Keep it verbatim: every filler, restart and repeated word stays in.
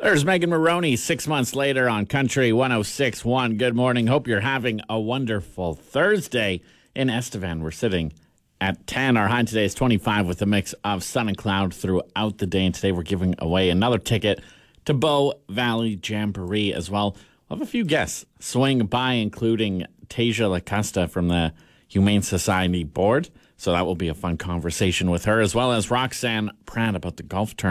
There's Megan Maroney six months later on Country one oh six point one. Good morning. Hope you're having a wonderful Thursday. In Estevan, we're sitting at ten. Our high today is twenty-five with a mix of sun and cloud throughout the day. And today we're giving away another ticket to Bow Valley Jamboree as well. We'll have a few guests swing by, including Tasia Lacosta from the Humane Society Board. So that will be a fun conversation with her, as well as Roxanne Pratt about the golf tournament.